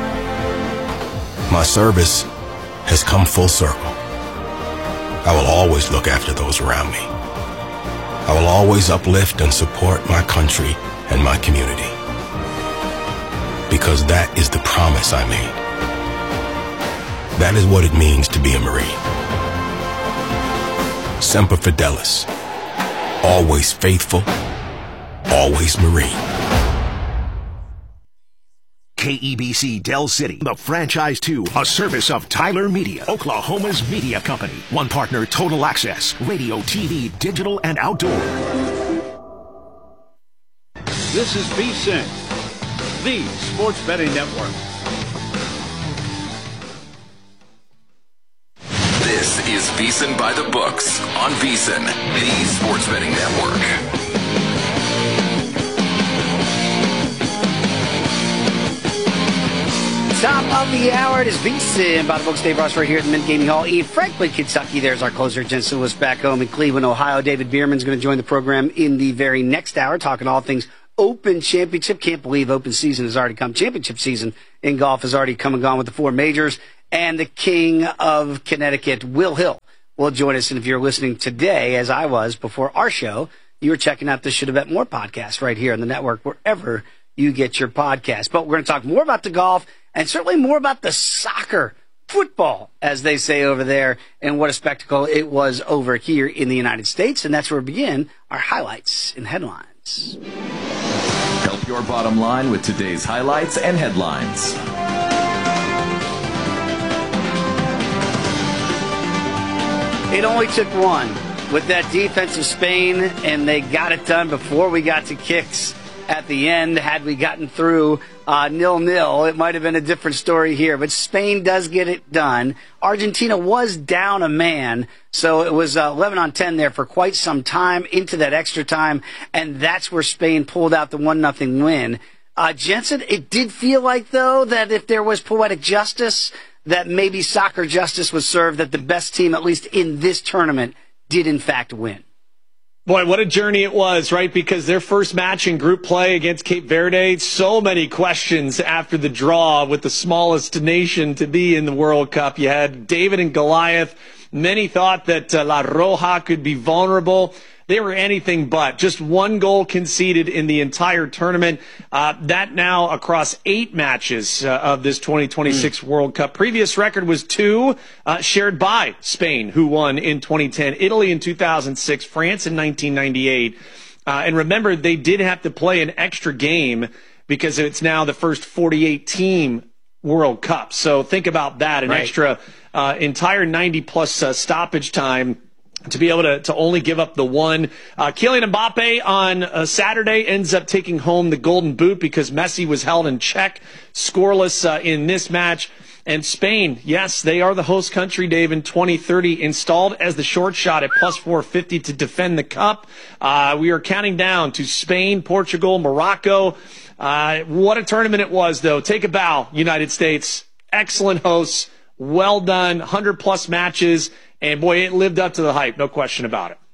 My service has come full circle. I will always look after those around me. I will always uplift and support my country and my community. Because that is the promise I made. That is what it means to be a Marine. Semper Fidelis. Always faithful. Always Marine.
K E B C Del City, the franchise two, a service of Tyler Media, Oklahoma's media company. One partner, Total Access, radio, T V, digital, and outdoor.
This is VSiN, the sports betting network.
This is VSiN by the Books on VSiN, the sports betting network.
Top of the hour, it is VSiN by the books. Dave Ross right here at the Mint Gaming Hall in Franklin, Kentucky. There's our closer, Jensen Lewis, back home in Cleveland, Ohio. David Bierman's going to join the program in the very next hour, talking all things Open Championship. Can't believe Open season has already come. Championship season in golf has already come and gone with the four majors. And the king of Connecticut, Will Hill, will join us. And if you're listening today, as I was before our show, you were checking out the Should Have Bet More podcast right here on the network, wherever you get your podcast. But we're going to talk more about the golf and certainly more about the soccer, football, as they say over there, and what a spectacle it was over here in the United States. And that's where we begin our highlights and headlines.
Help your bottom line with today's highlights and headlines.
It only took one with that defense of Spain, and they got it done before we got to kicks at the end. Had we gotten through uh, nil-nil, it might have been a different story here. But Spain does get it done. Argentina was down a man, so it was uh, eleven on ten there for quite some time into that extra time, and that's where Spain pulled out the one nothing win. Uh, Jensen, it did feel like, though, that if there was poetic justice, that maybe soccer justice was served, that the best team, at least in this tournament, did in fact win.
Boy, what a journey it was, right? Because their first match in group play against Cape Verde, so many questions after the draw with the smallest nation to be in the World Cup. You had David and Goliath. Many thought that uh, La Roja could be vulnerable. They were anything but. Just one goal conceded in the entire tournament. Uh, that now across eight matches uh, of this twenty twenty-six mm. World Cup. Previous record was two, uh, shared by Spain, who won in twenty ten, Italy in two thousand six, France in nineteen ninety-eight. Uh, and remember, they did have to play an extra game because it's now the first forty-eight team World Cup. So think about that, an right. extra uh, entire ninety plus uh, stoppage time to be able to, to only give up the one. Uh, Kylian Mbappe on uh, Saturday ends up taking home the golden boot because Messi was held in check, scoreless uh, in this match. And Spain, yes, they are the host country, Dave, in twenty thirty, installed as the short shot at plus four fifty to defend the cup. Uh, we are counting down to Spain, Portugal, Morocco. Uh, what a tournament it was, though. Take a bow, United States. Excellent hosts. Well done. one hundred plus matches. And, boy, it lived up to the hype. No question about it.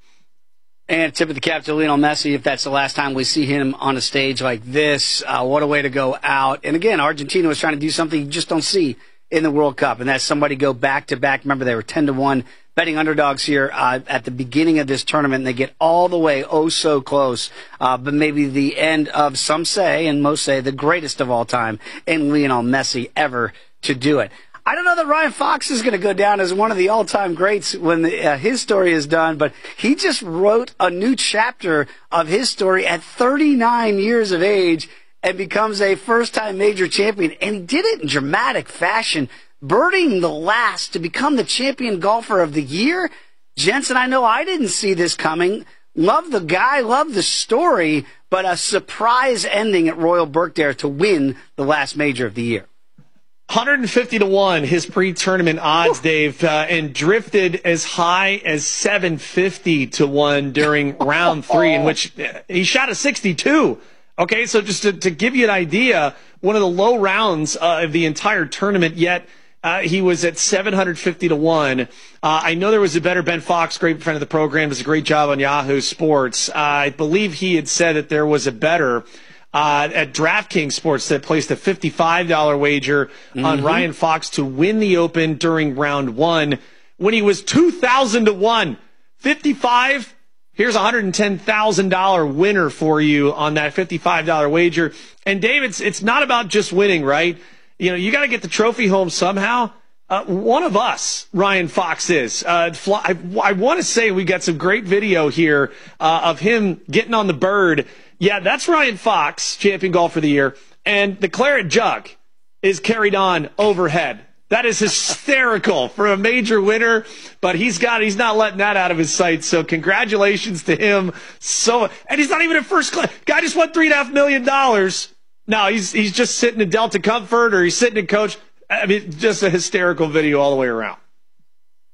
And tip of the cap to Lionel Messi, if that's the last time we see him on a stage like this. Uh, what a way to go out. And, again, Argentina was trying to do something you just don't see in the World Cup, and that's somebody go back-to-back. Remember, they were ten to one betting underdogs here uh, at the beginning of this tournament, and they get all the way oh so close. Uh, but maybe the end of, some say, and most say, the greatest of all time in Lionel Messi ever to do it. I don't know that Ryan Fox is going to go down as one of the all-time greats when the, uh, his story is done, but he just wrote a new chapter of his story at thirty-nine years of age and becomes a first-time major champion. And he did it in dramatic fashion, birding the last to become the champion golfer of the year. Jensen, I know I didn't see this coming. Love the guy, love the story, but a surprise ending at Royal Birkdale to win the last major of the year.
one hundred fifty to one, his pre-tournament odds, Dave, uh, and drifted as high as seven fifty to one during round three, in which he shot a sixty-two. Okay, so just to, to give you an idea, one of the low rounds uh, of the entire tournament, yet uh, he was at seven hundred fifty to one. Uh, I know there was a better Ben Fox, great friend of the program, does a great job on Yahoo Sports. Uh, I believe he had said that there was a better Uh, at DraftKings Sports that placed a fifty-five dollars wager mm-hmm. on Ryan Fox to win the Open during round one when he was two thousand to one. fifty-five, here's a one hundred ten thousand dollars winner for you on that fifty-five dollars wager. And Dave, it's, it's not about just winning, right? You know, you got to get the trophy home somehow. Uh, one of us, Ryan Fox is. Uh, fly, I, I want to say we got some great video here uh, of him getting on the bird. Yeah, that's Ryan Fox, champion golfer of the year, and the claret jug is carried on overhead. That is hysterical for a major winner, but he's got he's not letting that out of his sight. So congratulations to him. So, and he's not even in first class. Guy just won three and a half million dollars. No, he's he's just sitting in Delta Comfort or he's sitting in Coach. I mean, just a hysterical video all the way around.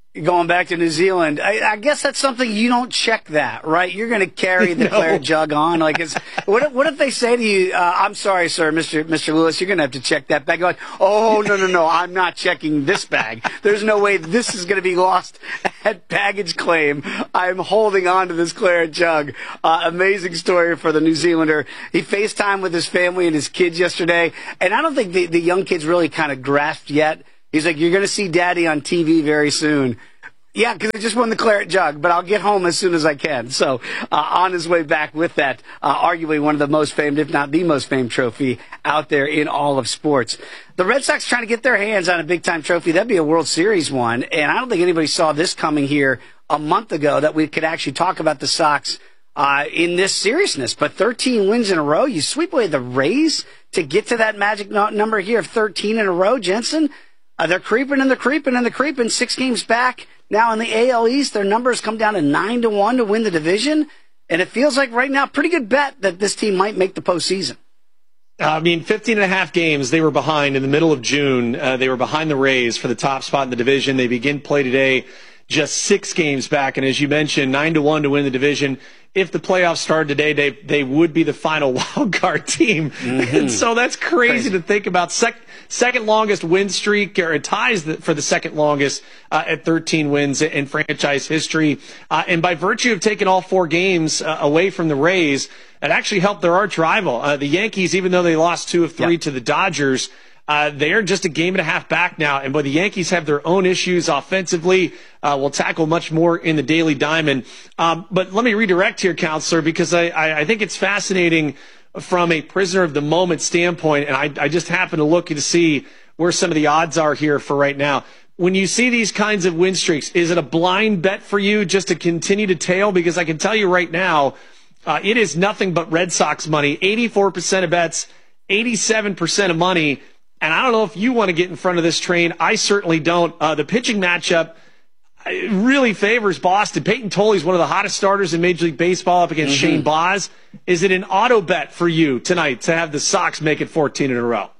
Going back to New Zealand, I, I guess that's something you don't check that, right? You're going to carry the
No.
claret jug on. Like, it's, what, if- what if they say to you, uh, I'm sorry, sir, Mister Mister Lewis, you're going to have to check that bag. You're like, oh, no, no, no, I'm not checking this bag. There's no way this is going to be lost at baggage claim. I'm holding on to this claret jug. Uh, amazing story for the New Zealander. He FaceTimed with his family and his kids yesterday, and I don't think the, the young kids really kind of grasped yet. He's like, you're going to see Daddy on T V very soon. Yeah, because I just won the claret jug, but I'll get home as soon as I can. So uh, on his way back with that, uh, arguably one of the most famed, if not the most famed trophy out there in all of sports. The Red Sox trying to get their hands on a big-time trophy. That'd be a World Series one, and I don't think anybody saw this coming here a month ago that we could actually talk about the Sox uh, in this seriousness. But thirteen wins in a row, you sweep away the Rays to get to that magic no- number here of thirteen in a row, Jensen. Uh, they're creeping and they're creeping and they're creeping. Six games back. Now in the A L East, their numbers come down to nine to one to win the division. And it feels like right now, pretty good bet that this team might make the postseason.
I mean, fifteen and a half games they were behind in the middle of June. Uh, they were behind the Rays for the top spot in the division. They begin play today just six games back. And as you mentioned, nine to one to win the division. If the playoffs started today, they they would be the final wild card team. Mm-hmm. And so that's crazy, crazy. to think about. Sec- second longest win streak, or it ties the, for the second longest uh, at thirteen wins in franchise history. Uh, and by virtue of taking all four games uh, away from the Rays, it actually helped their arch rival. Uh, the Yankees, even though they lost two of three yep. to the Dodgers, Uh, they're just a game and a half back now, and boy, the Yankees have their own issues offensively. Uh, we'll tackle much more in the Daily Diamond. Um, but let me redirect here, Counselor, because I, I, I think it's fascinating from a prisoner of the moment standpoint, and I, I just happen to look to see where some of the odds are here for right now. When you see these kinds of win streaks, is it a blind bet for you just to continue to tail? Because I can tell you right now, uh, it is nothing but Red Sox money. eighty-four percent of bets, eighty-seven percent of money. And I don't know if you want to get in front of this train. I certainly don't. Uh, the pitching matchup really favors Boston. Peyton Tolley is one of the hottest starters in Major League Baseball up against mm-hmm. Shane Baz. Is it an auto bet for you tonight to have the Sox make it fourteen in a row?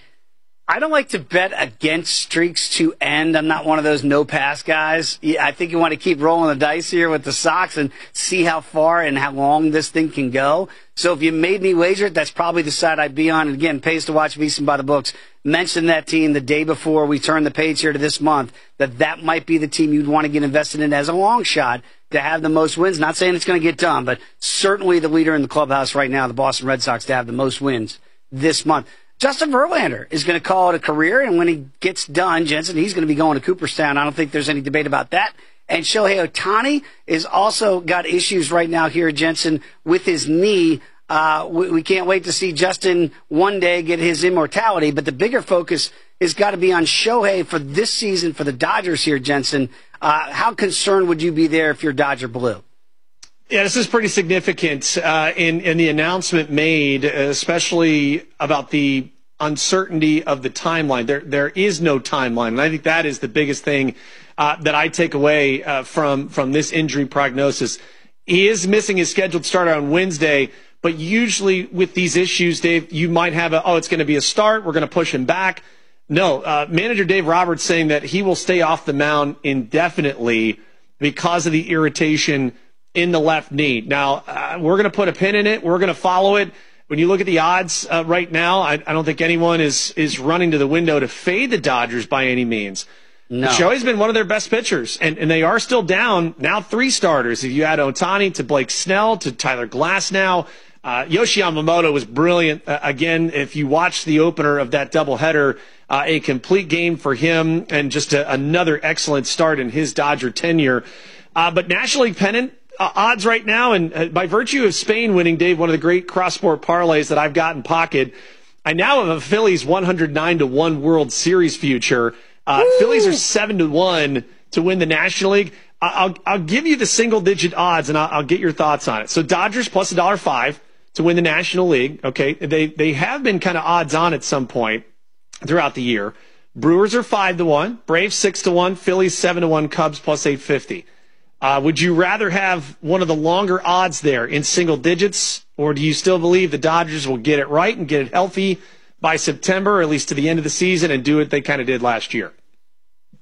I don't like to bet against streaks to end. I'm not one of those no-pass guys. I think you want to keep rolling the dice here with the Sox and see how far and how long this thing can go. So if you made me wager it, that's probably the side I'd be on. And again, pays to watch VSiN by the books. Mention that team the day before we turn the page here to this month, that that might be the team you'd want to get invested in as a long shot to have the most wins. Not saying it's going to get done, but certainly the leader in the clubhouse right now, the Boston Red Sox, to have the most wins this month. Justin Verlander is going to call it a career, and when he gets done, Jensen, he's going to be going to Cooperstown. I don't think there's any debate about that. And Shohei Ohtani is also got issues right now here, Jensen, with his knee. Uh, we, we can't wait to see Justin one day get his immortality, but the bigger focus has got to be on Shohei for this season for the Dodgers here, Jensen. Uh, how concerned would you be there if you're Dodger Blue?
Yeah, this is pretty significant uh, in, in the announcement made, especially about the uncertainty of the timeline. There, there is no timeline, and I think that is the biggest thing uh, that I take away uh, from from this injury prognosis. He is missing his scheduled start on Wednesday, but usually with these issues, Dave, you might have a, oh, it's going to be a start, we're going to push him back. No, uh, manager Dave Roberts saying that he will stay off the mound indefinitely because of the irritation in the left knee. Now, uh, we're going to put a pin in it. We're going to follow it. When you look at the odds uh, right now, I, I don't think anyone is is running to the window to fade the Dodgers by any means. No. Shohei's been one of their best pitchers, and, and they are still down now three starters. If you add Ohtani to Blake Snell to Tyler Glasnow, uh, Yoshi Yamamoto was brilliant. Uh, again, if you watch the opener of that doubleheader, uh, a complete game for him and just a, another excellent start in his Dodger tenure. Uh, but National League pennant, Uh, odds right now, and uh, by virtue of Spain winning, Dave, one of the great cross-sport parlays that I've got in pocket, I now have a Phillies one hundred nine to one World Series future. Uh, Phillies are seven to one to win the National League. I- I'll, I'll give you the single-digit odds, and I'll, I'll get your thoughts on it. So Dodgers plus one dollar five to win the National League. Okay, they they have been kind of odds-on at some point throughout the year. Brewers are five to one, Braves six to one, Phillies seven to one, Cubs plus eight fifty. Uh, would you rather have one of the longer odds there in single digits, or do you still believe the Dodgers will get it right and get it healthy by September, or at least to the end of the season, and do what they kind of did last year?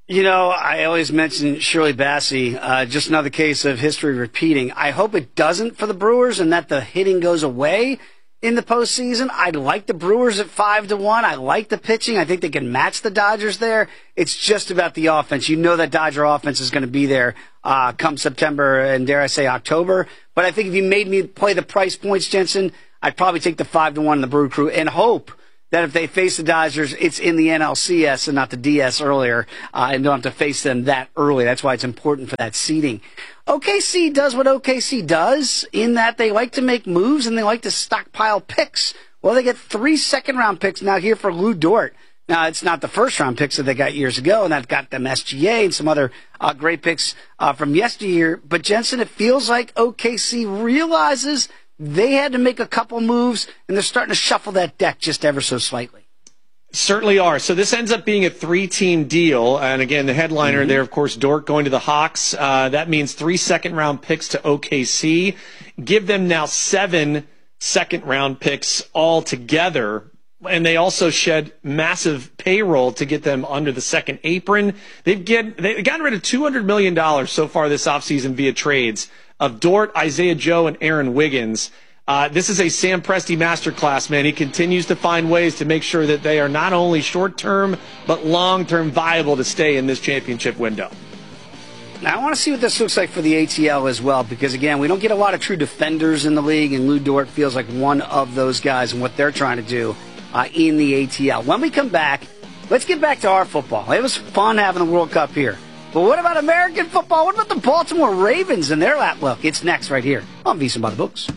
You know, I always mention Shirley Bassey, uh, just another case of history repeating. I hope it doesn't for the Brewers and that the hitting goes away in the postseason. I like the Brewers at five to one. I like the pitching. I think they can match the Dodgers there. It's just about the offense. You know that Dodger offense is going to be there uh, come September and dare I say October. But I think if you made me play the price points, Jensen, I'd probably take the five to one in the Brew Crew and hope that if they face the Dodgers, it's in the N L C S and not the D S earlier, uh, and don't have to face them that early. That's why it's important for that seeding. O K C does what O K C does in that they like to make moves and they like to stockpile picks. Well, they get three second-round picks now here for Lou Dort. Now, it's not the first-round picks that they got years ago, and that got them S G A and some other uh, great picks uh, from yesteryear. But, Jensen, it feels like O K C realizes they had to make a couple moves, and they're starting to shuffle that deck just ever so slightly.
Certainly are. So this ends up being a three-team deal. And again, the headliner mm-hmm. there, of course, Dort going to the Hawks. Uh, that means three second-round picks to O K C. Give them now seven second-round picks altogether. And they also shed massive payroll to get them under the second apron. They've, get, they've gotten rid of two hundred million dollars so far this offseason via trades of Dort, Isaiah Joe, and Aaron Wiggins. Uh, this is a Sam Presti masterclass, man. He continues to find ways to make sure that they are not only short-term, but long-term viable to stay in this championship window.
Now, I want to see what this looks like for the A T L as well, because, again, we don't get a lot of true defenders in the league, and Lou Dort feels like one of those guys and what they're trying to do uh, in the A T L. When we come back, let's get back to our football. It was fun having the World Cup here. But what about American football? What about the Baltimore Ravens and their outlook? It's next right here on VSiN by the Books.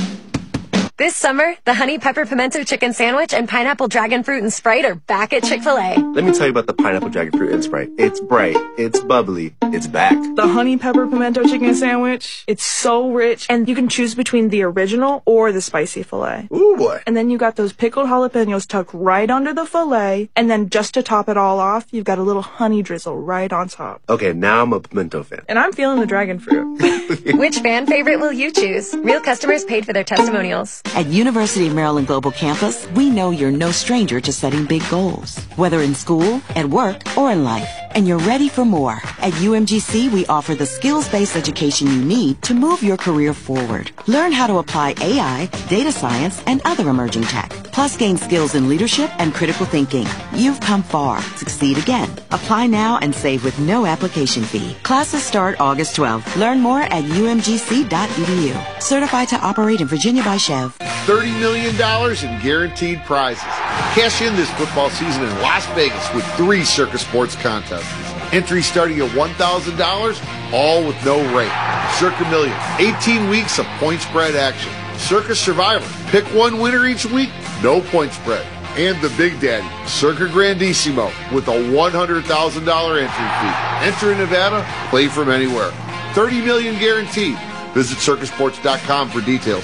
This summer, the Honey Pepper Pimento Chicken Sandwich and Pineapple Dragon Fruit and Sprite are back at Chick-fil-A.
Let me tell you about the Pineapple Dragon Fruit and Sprite. It's bright, it's bubbly, it's back.
The Honey Pepper Pimento Chicken Sandwich, it's so rich, and you can choose between the original or the spicy filet.
Ooh, boy.
And then you got those pickled jalapenos tucked right under the filet, and then just to top it all off, you've got a little honey drizzle right on top.
Okay, now I'm a pimento fan.
And I'm feeling the dragon fruit.
Which fan favorite will you choose? Real customers paid for their testimonials.
At University of Maryland Global Campus, we know you're no stranger to setting big goals, whether in school, at work, or in life. And you're ready for more. At U M G C, we offer the skills-based education you need to move your career forward. Learn how to apply A I, data science, and other emerging tech. Plus, gain skills in leadership and critical thinking. You've come far. Succeed again. Apply now and save with no application fee. Classes start August twelfth. Learn more at U M G C dot E D U. Certified to operate in Virginia by Chev.
thirty million dollars in guaranteed prizes. Cash in this football season in Las Vegas with three Circus Sports contests. Entry starting at one thousand dollars, all with no rate. Circa Million, eighteen weeks of point spread action. Circus Survivor, pick one winner each week, no point spread. And the Big Daddy, Circa Grandissimo, with a one hundred thousand dollars entry fee. Enter in Nevada, play from anywhere. thirty million dollars guaranteed. Visit circus sports dot com for details.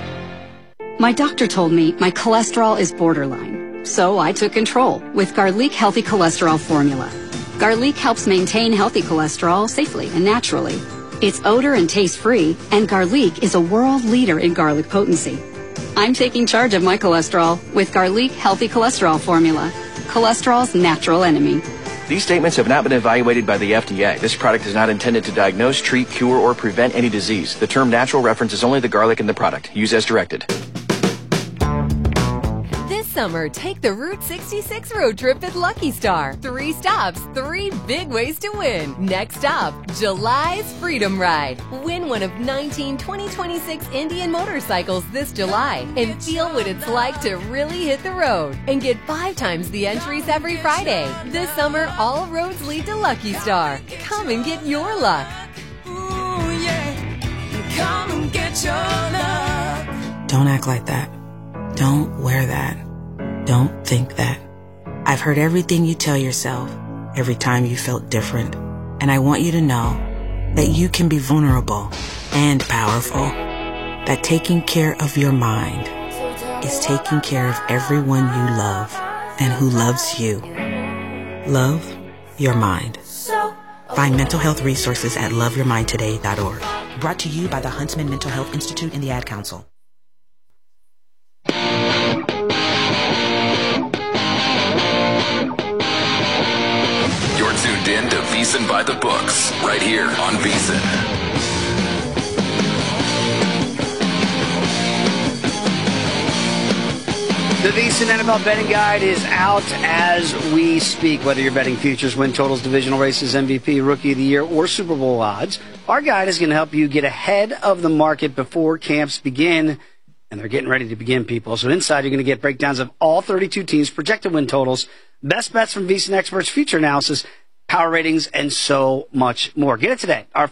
My doctor told me my cholesterol is borderline, so I took control with Garlic Healthy Cholesterol Formula. Garlic helps maintain healthy cholesterol safely and naturally. It's odor and taste free, and Garlic is a world leader in garlic potency. I'm taking charge of my cholesterol with Garlic Healthy Cholesterol Formula, cholesterol's natural enemy.
These statements have not been evaluated by the F D A. This product is not intended to diagnose, treat, cure, or prevent any disease. The term natural references only the garlic in the product. Use as directed.
This summer, take the Route sixty-six road trip at Lucky Star. Three stops, three big ways to win. Next stop, July's Freedom Ride. Win one of nineteen twenty twenty-six Indian motorcycles this July and feel what it's like to really hit the road. And get five times the entries every Friday. This summer, all roads lead to Lucky Star. Come and get your luck.
Ooh, yeah. Come and get your luck.
Don't act like that. Don't wear that. Don't think that. I've heard everything you tell yourself every time you felt different. And I want you to know that you can be vulnerable and powerful. That taking care of your mind is taking care of everyone you love and who loves you. Love your mind. Find mental health resources at love your mind today dot org. Brought to you by the Huntsman Mental Health Institute and the Ad Council.
You're tuned in to right here on VSiN.
The VSiN N F L betting guide is out as we speak. Whether you're betting futures, win totals, divisional races, M V P, Rookie of the Year, or Super Bowl odds, our guide is going to help you get ahead of the market before camps begin. And they're getting ready to begin, people. So inside, you're going to get breakdowns of all thirty-two teams, projected win totals, best bets from VSiN experts, future analysis, power ratings, and so much more. Get it today. Our